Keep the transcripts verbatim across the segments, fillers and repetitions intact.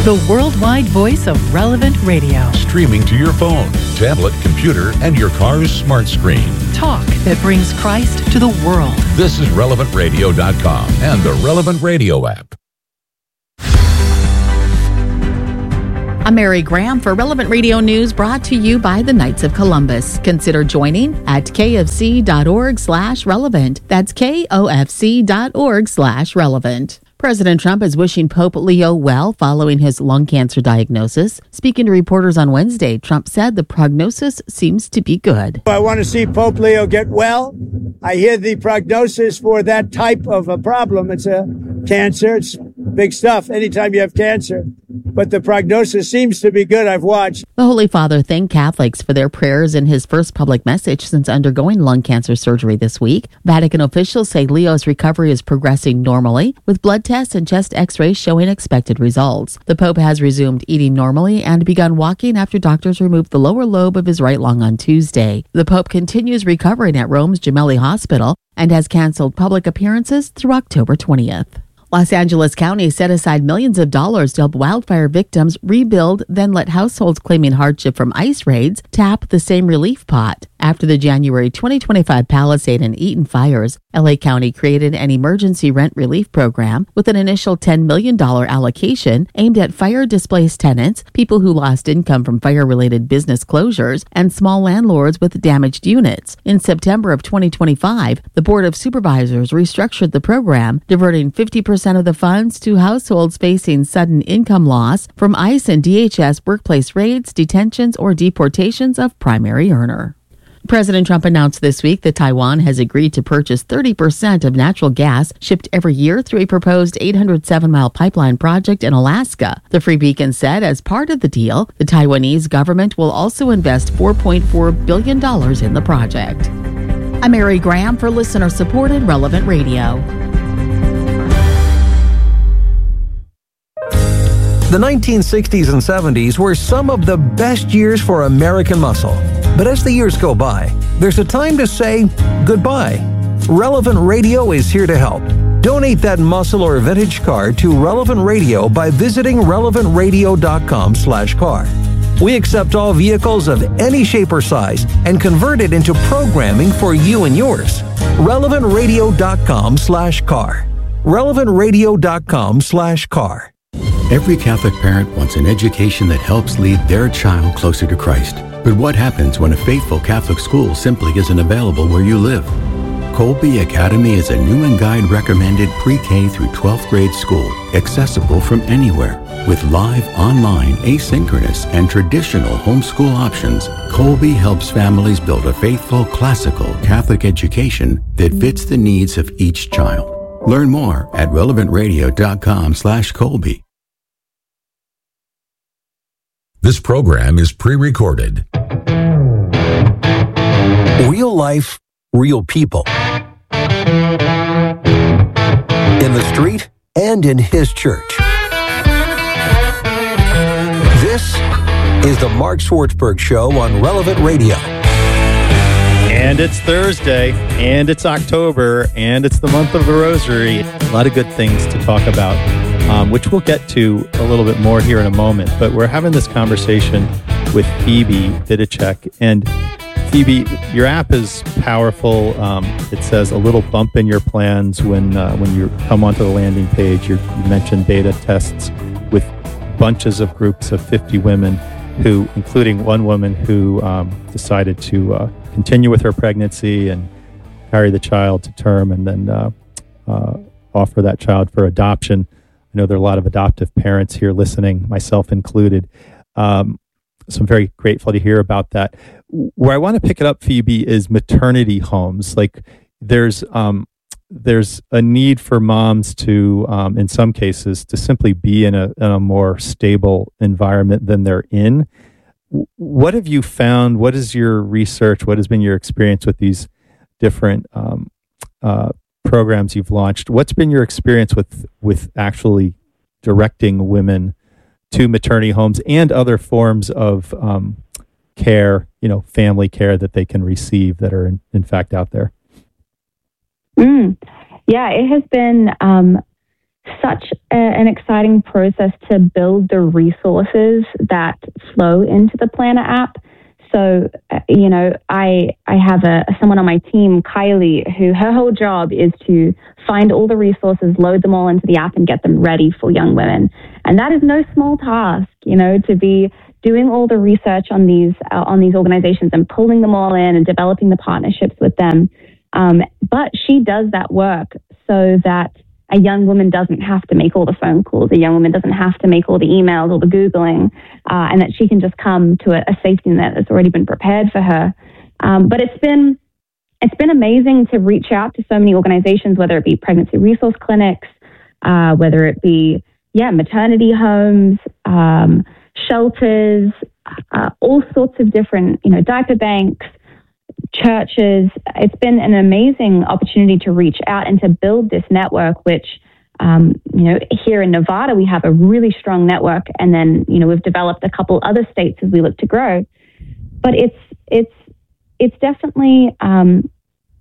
the worldwide voice of Relevant Radio. Streaming to your phone, tablet, computer, and your car's smart screen. Talk that brings Christ to the world. This is relevant radio dot com and the Relevant Radio app. I'm Mary Graham for Relevant Radio News, brought to you by the Knights of Columbus. Consider joining at kfc.org slash relevant. That's kofc.org slash relevant. President Trump is wishing Pope Leo well following his lung cancer diagnosis. Speaking to reporters on Wednesday, Trump said the prognosis seems to be good. I want to see Pope Leo get well. I hear the prognosis for that type of a problem. It's a cancer. It's big stuff anytime you have cancer. But the prognosis seems to be good. I've watched. The Holy Father thanked Catholics for their prayers in his first public message since undergoing lung cancer surgery this week. Vatican officials say Leo's recovery is progressing normally, with blood tests and chest x-rays showing expected results. The Pope has resumed eating normally and begun walking after doctors removed the lower lobe of his right lung on Tuesday. The Pope continues recovering at Rome's Gemelli Hospital and has canceled public appearances through October twentieth. Los Angeles County set aside millions of dollars to help wildfire victims rebuild, then let households claiming hardship from ice raids tap the same relief pot. After the January twenty twenty-five Palisade and Eaton fires, L A County created an emergency rent relief program with an initial ten million dollars allocation aimed at fire-displaced tenants, people who lost income from fire-related business closures, and small landlords with damaged units. In September of twenty twenty-five, the Board of Supervisors restructured the program, diverting fifty percent of the funds to households facing sudden income loss from ICE and D H S workplace raids, detentions, or deportations of primary earner. President Trump announced this week that Taiwan has agreed to purchase thirty percent of natural gas shipped every year through a proposed eight hundred seven mile pipeline project in Alaska. The Free Beacon said as part of the deal, the Taiwanese government will also invest four point four billion dollars in the project. I'm Mary Graham for listener-supported Relevant Radio. The nineteen sixties and seventies were some of the best years for American muscle. But as the years go by, there's a time to say goodbye. Relevant Radio is here to help. Donate that muscle or vintage car to Relevant Radio by visiting relevant radio dot com slash car. We accept all vehicles of any shape or size and convert it into programming for you and yours. relevant radio dot com slash car. relevant radio dot com slash car. Every Catholic parent wants an education that helps lead their child closer to Christ. But what happens when a faithful Catholic school simply isn't available where you live? Colby Academy is a Newman Guide recommended pre-K through twelfth grade school, accessible from anywhere. With live, online, asynchronous, and traditional homeschool options, Colby helps families build a faithful, classical Catholic education that fits the needs of each child. Learn more at relevant radio dot com slash Colby. This program is pre-recorded. Real life, real people. In the street and in his church. This is the Mark Swartzberg Show on Relevant Radio. And it's Thursday, and it's October, and it's the month of the Rosary. A lot of good things to talk about, um, which we'll get to a little bit more here in a moment. But we're having this conversation with Phoebe Vidicek. And Phoebe, your app is powerful. Um, it says a little bump in your plans when uh, when you come onto the landing page. You're, you mentioned beta tests with bunches of groups of fifty women, who, including one woman who um, decided to uh, continue with her pregnancy and carry the child to term, and then uh, uh, offer that child for adoption. I know there are a lot of adoptive parents here listening, myself included. Um, so I'm very grateful to hear about that. Where I want to pick it up, Phoebe, is maternity homes. Like there's um, there's a need for moms to, um, in some cases, to simply be in a, in a more stable environment than they're in. What have you found? What is your research? What has been your experience with these different um, uh, programs you've launched? What's been your experience with with actually directing women to maternity homes and other forms of um, care, you know, family care that they can receive that are in, in fact out there? Mm. Yeah, it has been um, such a, an exciting process to build the resources that flow into the Planner app. So, uh, you know, I I have a someone on my team, Kylie, who her whole job is to find all the resources, load them all into the app, and get them ready for young women. And that is no small task, you know, to be doing all the research on these uh, on these organizations and pulling them all in and developing the partnerships with them. Um, but she does that work so that a young woman doesn't have to make all the phone calls. A young woman doesn't have to make all the emails or the Googling, uh, and that she can just come to a, a safety net that's already been prepared for her. Um, but it's been it's been amazing to reach out to so many organizations, whether it be pregnancy resource clinics, uh, whether it be yeah maternity homes, um, shelters, uh, all sorts of different you know diaper banks, churches. It's been an amazing opportunity to reach out and to build this network, which, um, you know, here in Nevada, we have a really strong network. And then, you know, we've developed a couple other states as we look to grow. But it's, it's, it's definitely, um,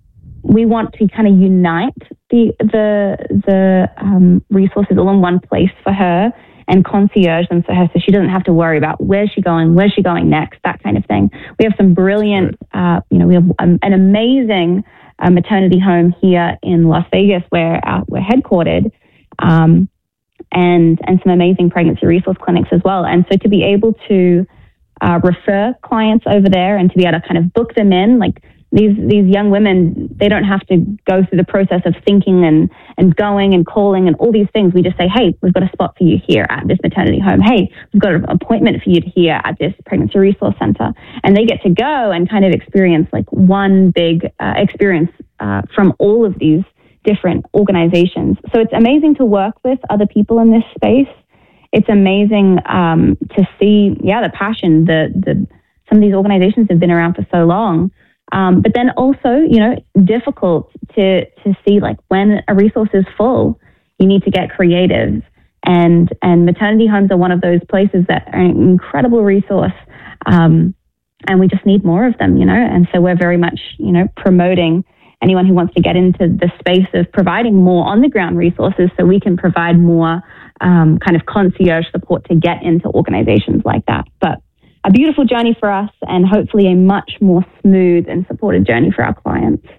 we want to kind of unite the, the, the um, resources all in one place for her and concierge them for her so she doesn't have to worry about where's she going, where's she going next, that kind of thing. We have some brilliant, uh, you know, we have um, an amazing uh, maternity home here in Las Vegas where uh, we're headquartered, um, and, and some amazing pregnancy resource clinics as well. And so to be able to uh, refer clients over there and to be able to kind of book them in, like, These these young women, they don't have to go through the process of thinking and, and going and calling and all these things. We just say, hey, we've got a spot for you here at this maternity home. Hey, we've got an appointment for you here at this pregnancy resource center. And they get to go and kind of experience like one big uh, experience uh, from all of these different organizations. So it's amazing to work with other people in this space. It's amazing um, to see, yeah, the passion. The, the some of these organizations have been around for so long. Um, but then also, you know, difficult to, to see like when a resource is full, you need to get creative. And, and maternity homes are one of those places that are an incredible resource. Um, and we just need more of them, you know, and so we're very much, you know, promoting anyone who wants to get into the space of providing more on the ground resources so we can provide more um, kind of concierge support to get into organizations like that. But a beautiful journey for us and hopefully a much more smooth and supported journey for our clients.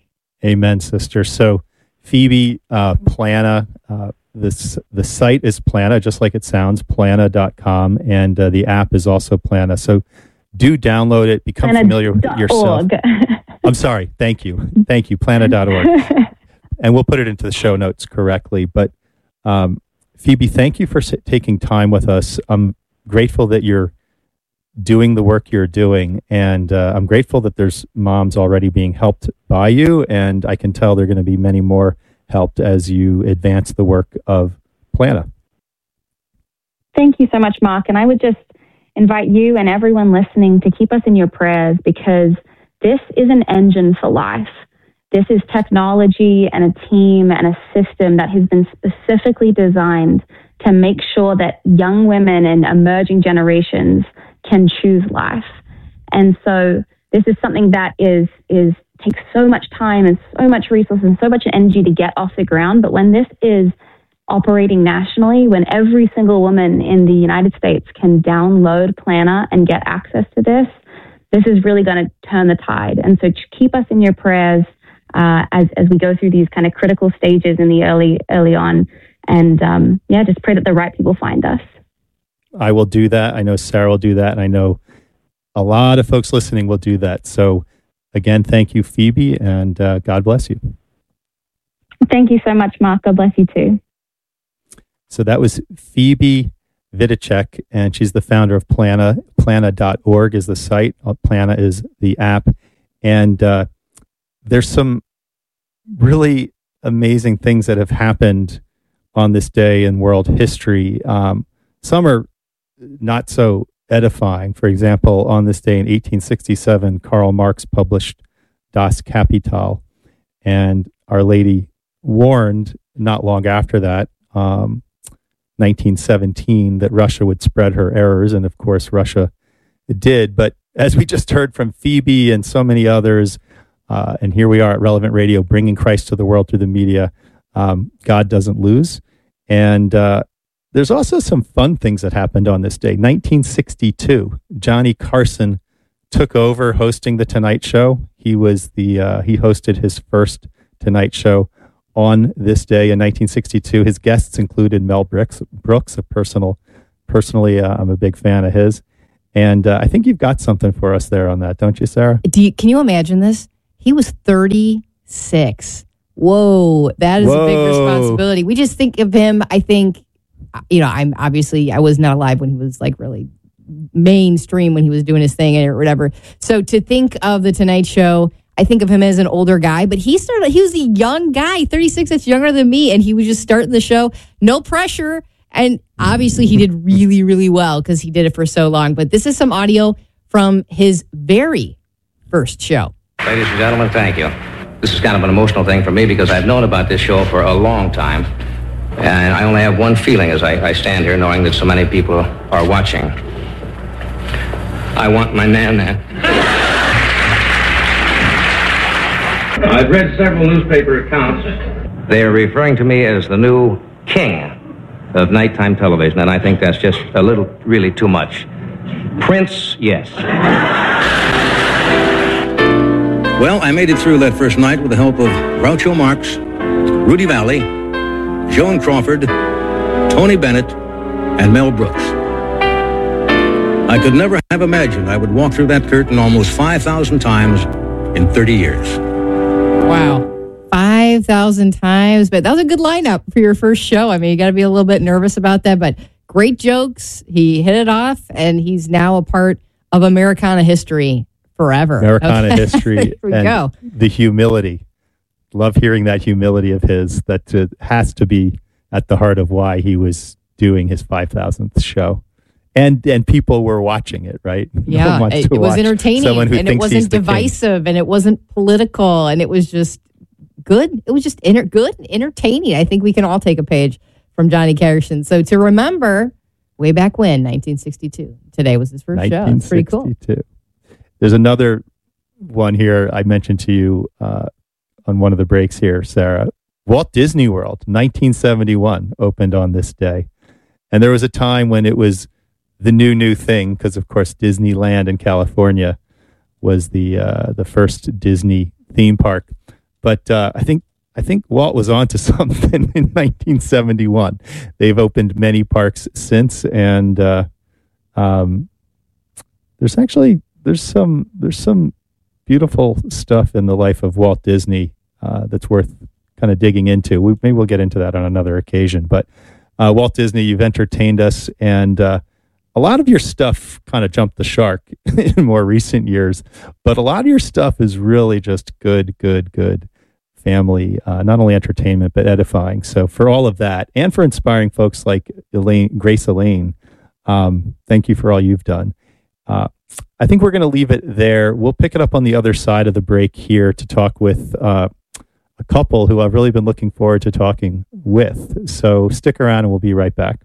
Amen, sister. So Phoebe, uh, Planna, uh, this, the site is Planna, just like it sounds, planna dot com, and uh, the app is also Planna. So do download it, become Planna. familiar with it yourself. I'm sorry. Thank you. Thank you. planna dot org. And we'll put it into the show notes correctly. But um, Phoebe, thank you for s- taking time with us. I'm grateful that you're doing the work you're doing. And uh, I'm grateful that there's moms already being helped by you. And I can tell there are going to be many more helped as you advance the work of Planna. Thank you so much, Mark. And I would just invite you and everyone listening to keep us in your prayers because this is an engine for life. This is technology and a team and a system that has been specifically designed to make sure that young women and emerging generations can choose life. And so this is something that is is takes so much time and so much resources and so much energy to get off the ground. But when this is operating nationally, when every single woman in the United States can download Planna and get access to this, this is really going to turn the tide. And so keep us in your prayers uh, as as we go through these kind of critical stages in the early early on. And um, yeah, just pray that the right people find us. I will do that. I know Sarah will do that. And I know a lot of folks listening will do that. So again, thank you, Phoebe, and uh, God bless you. Thank you so much, Mark. God bless you too. So that was Phoebe Vidacek, and she's the founder of Planna. planna dot org is the site. Planna is the app. And uh, there's some really amazing things that have happened on this day in world history. Um, some are not so edifying. For example, on this day in eighteen sixty-seven, Karl Marx published Das Kapital, and Our Lady warned not long after that, um, nineteen seventeen, that Russia would spread her errors, and of course Russia did. But as we just heard from Phoebe and so many others, uh, and here we are at Relevant Radio, bringing Christ to the world through the media, um, God doesn't lose. And uh, there's also some fun things that happened on this day. nineteen sixty-two, Johnny Carson took over hosting the Tonight Show. He was the uh, he hosted his first Tonight Show on this day in nineteen sixty-two. His guests included Mel Brooks, Brooks a personal, personally, uh, I'm a big fan of his. And uh, I think you've got something for us there on that, don't you, Sarah? Do you, can you imagine this? He was thirty-six. Whoa, that is Whoa. a big responsibility. We just think of him, I think, you know, I'm obviously, I was not alive when he was like really mainstream when he was doing his thing or whatever. So to think of the Tonight Show, I think of him as an older guy, but he started, he was a young guy, thirty-six, that's younger than me, and he was just starting the show, no pressure. And obviously he did really, really well because he did it for so long. But this is some audio from his very first show. Ladies and gentlemen, thank you. This is kind of an emotional thing for me because I've known about this show for a long time. And I only have one feeling as I, I stand here knowing that so many people are watching. I want my Nan-Nan. I've read several newspaper accounts. They are referring to me as the new king of nighttime television, and I think that's just a little, really too much. Prince, yes. Well, I made it through that first night with the help of Groucho Marx, Rudy Valley, Joan Crawford, Tony Bennett, and Mel Brooks. I could never have imagined I would walk through that curtain almost five thousand times in thirty years. Wow. five thousand times. But that was a good lineup for your first show. I mean, you got to be a little bit nervous about that, but great jokes. He hit it off, and he's now a part of Americana history forever. Americana okay. history. Here we and go. The humility. Love hearing that humility of his. That uh, has to be at the heart of why he was doing his five thousandth show. And and people were watching it, right? Yeah, No one wants it, to it was watch entertaining, someone who and it thinks he's wasn't the king. divisive, and it wasn't political, and it was just good. It was just inter- good and entertaining. I think we can all take a page from Johnny Carson. So to remember, way back when, nineteen sixty-two. Today was his first show. It's pretty cool. There's another one here I mentioned to you uh, on one of the breaks here, Sarah. Walt Disney World, nineteen seventy-one, opened on this day. And there was a time when it was the new, new thing, because, of course, Disneyland in California was the uh, the first Disney theme park. But uh, I think I think Walt was onto something in nineteen seventy-one. They've opened many parks since, and uh, um, there's actually there's some there's some beautiful stuff in the life of Walt Disney uh, that's worth kind of digging into. We, maybe we'll get into that on another occasion. But uh, Walt Disney, you've entertained us, and uh, a lot of your stuff kind of jumped the shark in more recent years, but a lot of your stuff is really just good, good, good family, uh, not only entertainment, but edifying. So for all of that, and for inspiring folks like Elaine, Grace Elaine, um, thank you for all you've done. Uh, I think we're going to leave it there. We'll pick it up on the other side of the break here to talk with uh, a couple who I've really been looking forward to talking with. So stick around and we'll be right back.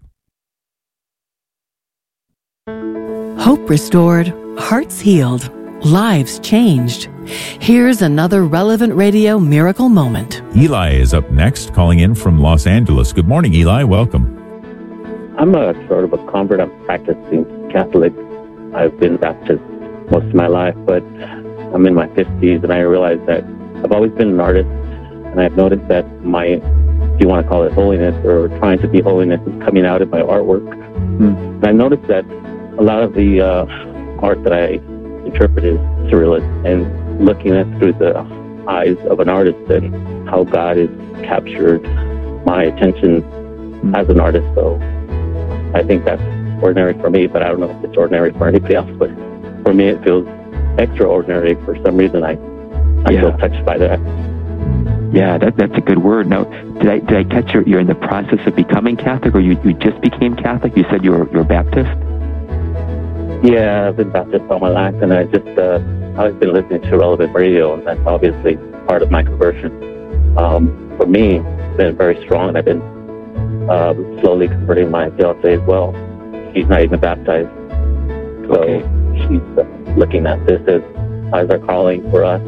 Hope restored, hearts healed, lives changed. Here's another Relevant Radio miracle moment. Eli is up next, calling in from Los Angeles. Good morning, Eli. Welcome. I'm a sort of a convert. I'm practicing Catholic. I've been Baptist most of my life, but I'm in my fifties, and I realize that I've always been an artist, and I've noticed that my, if you want to call it holiness or trying to be holiness, is coming out in my artwork. Mm. And I noticed that a lot of the uh, art that I interpret is surrealist, and looking at through the eyes of an artist and how God has captured my attention mm. as an artist. So I think that's ordinary for me, but I don't know if it's ordinary for anybody else. But for me, it feels extraordinary. For some reason, I I yeah. feel touched by that. Yeah, that, that's a good word. Now, did I did I catch you? You're in the process of becoming Catholic, or you, you just became Catholic? You said you're you're Baptist. Yeah, I've been Baptist all my life, and I just uh, I've been listening to Relevant Radio, and that's obviously part of my conversion. Um, for me, it's been very strong, and I've been uh, slowly converting my fiance as well. She's not even baptized, so okay. she's uh, looking at this as as our calling for us,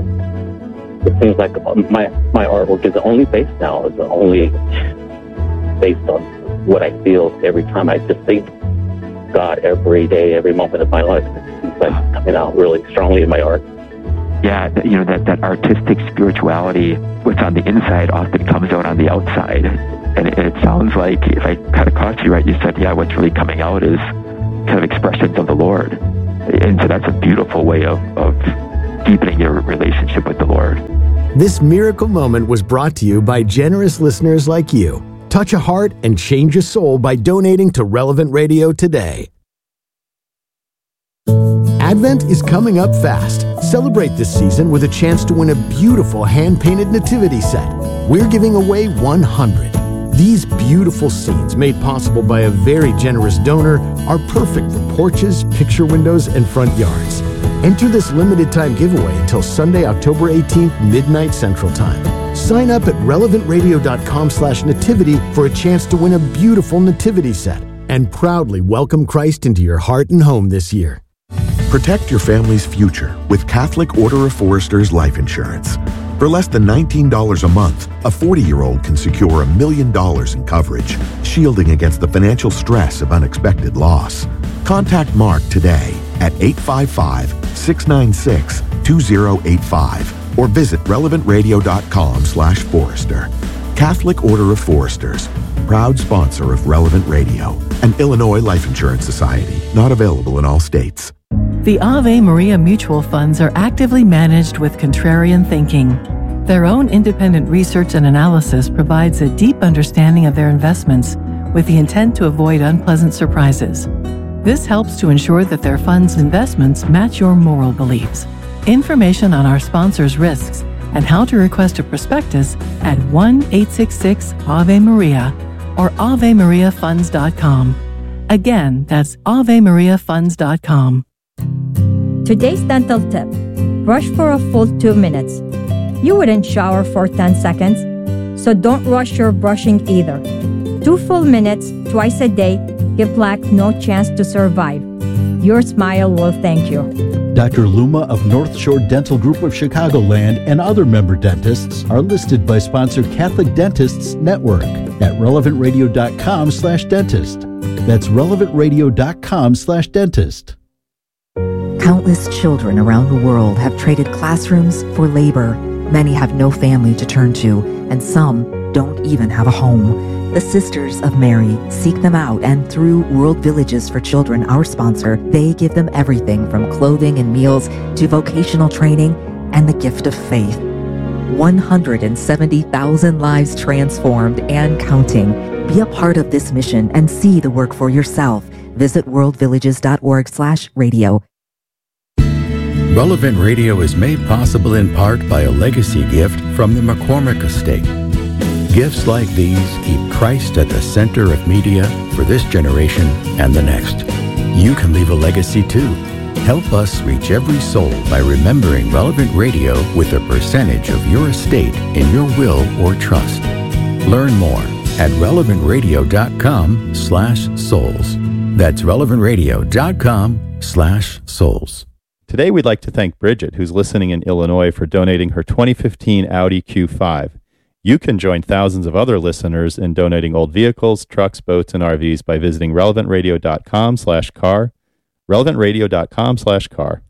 and it seems like my my artwork is the only base now. Is the only based on what I feel every time I just think God every day, every moment of my life. It seems like it's coming out really strongly in my art. Yeah, that, you know, that, that artistic spirituality, what's on the inside often comes out on the outside. And it, it sounds like, if I kind of caught you right, you said, yeah, what's really coming out is kind of expressions of the Lord. And so that's a beautiful way of, of deepening your relationship with the Lord. This miracle moment was brought to you by generous listeners like you. Touch a heart and change a soul by donating to Relevant Radio today. Advent is coming up fast. Celebrate this season with a chance to win a beautiful hand-painted nativity set. We're giving away one hundred. These beautiful scenes, made possible by a very generous donor, are perfect for porches, picture windows, and front yards. Enter this limited-time giveaway until Sunday, October eighteenth, midnight Central Time. Sign up at relevant radio dot com slash nativity for a chance to win a beautiful nativity set and proudly welcome Christ into your heart and home this year. Protect your family's future with Catholic Order of Foresters Life Insurance. For less than nineteen dollars a month, a forty-year-old can secure a million dollars in coverage, shielding against the financial stress of unexpected loss. Contact Mark today at eight five five, six nine six, two zero eight five or visit relevant radio dot com slash forester. Catholic Order of Foresters, proud sponsor of Relevant Radio, an Illinois Life Insurance Society, not available in all states. The Ave Maria mutual funds are actively managed with contrarian thinking. Their own independent research and analysis provides a deep understanding of their investments with the intent to avoid unpleasant surprises. This helps to ensure that their funds' investments match your moral beliefs. Information on our sponsors' risks and how to request a prospectus at one eight six six Ave Maria or ave maria funds dot com. Again, that's ave maria funds dot com. Today's dental tip: brush for a full two minutes. You wouldn't shower for ten seconds, so don't rush your brushing either. Two full minutes, twice a day, give plaque no chance to survive. Your smile will thank you. Doctor Luma of North Shore Dental Group of Chicagoland and other member dentists are listed by sponsor Catholic Dentists Network at relevant radio dot com slash dentist. That's relevant radio dot com slash dentist. Countless children around the world have traded classrooms for labor. Many have no family to turn to, and some don't even have a home. The Sisters of Mary seek them out, and through World Villages for Children, our sponsor, they give them everything from clothing and meals to vocational training and the gift of faith. one hundred seventy thousand lives transformed and counting. Be a part of this mission and see the work for yourself. Visit world villages dot org slash radio. Relevant Radio is made possible in part by a legacy gift from the McCormick Estate. Gifts like these keep Christ at the center of media for this generation and the next. You can leave a legacy too. Help us reach every soul by remembering Relevant Radio with a percentage of your estate in your will or trust. Learn more at relevant radio dot com slash souls. That's relevant radio dot com slash souls. Today, we'd like to thank Bridget, who's listening in Illinois, for donating her twenty fifteen Audi Q five. You can join thousands of other listeners in donating old vehicles, trucks, boats, and R Vs by visiting relevant radio dot com slash car, relevant radio dot com slash car.